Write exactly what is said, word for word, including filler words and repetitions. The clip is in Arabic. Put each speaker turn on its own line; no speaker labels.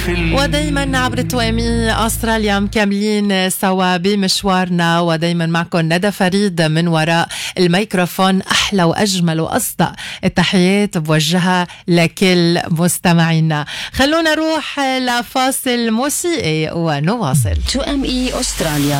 ودايما عبر توامي أستراليا مكملين سوا بمشوارنا، ودايما معكم ندى فريد من وراء الميكروفون. أحلى وأجمل وأصدق التحيات بوجهها لكل مستمعينا. خلونا نروح لفاصل موسيقي ونواصل.
توامي أستراليا.